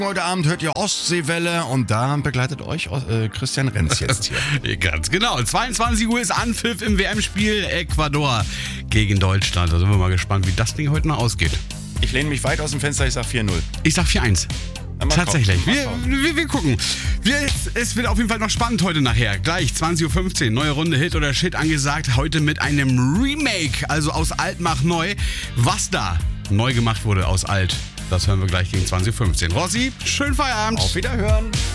Heute Abend hört ihr Ostseewelle und da begleitet euch Christian Renz jetzt hier. Ganz genau. 22 Uhr ist Anpfiff im WM-Spiel Ecuador gegen Deutschland. Da sind wir mal gespannt, wie das Ding heute noch ausgeht. Ich lehne mich weit aus dem Fenster, ich sag 4-0. Ich sag 4-1. Tatsächlich. Wir Wir gucken. Es wird auf jeden Fall noch spannend heute nachher. Gleich 20.15 Uhr. Neue Runde Hit oder Shit angesagt. Heute mit einem Remake. Also aus alt mach neu. Was da neu gemacht wurde aus alt, das hören wir gleich gegen 20.15 Uhr. Rossi, schönen Feierabend. Auf Wiederhören.